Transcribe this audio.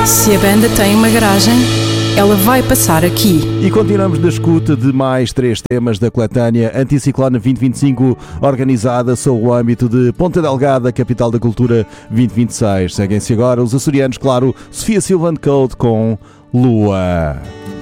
Se a banda tem uma garagem, ela vai passar aqui. E continuamos na escuta de mais 3 temas da coletânea Anticiclone 2025, organizada sob o âmbito de Ponta Delgada, capital da cultura 2026. Seguem-se agora os açorianos, claro, Sofia Silva & Code com Lua.